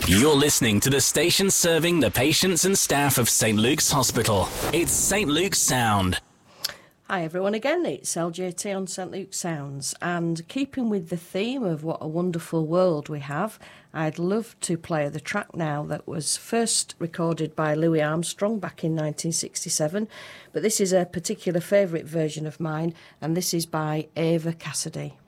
You're listening to the station serving the patients and staff of St Luke's Hospital. It's St Luke's Sound. Hi everyone again, it's LJT on St Luke's Sounds, and keeping with the theme of what a wonderful world we have, I'd love to play the track now that was first recorded by Louis Armstrong back in 1967, but this is a particular favourite version of mine, and this is by Ava Cassidy.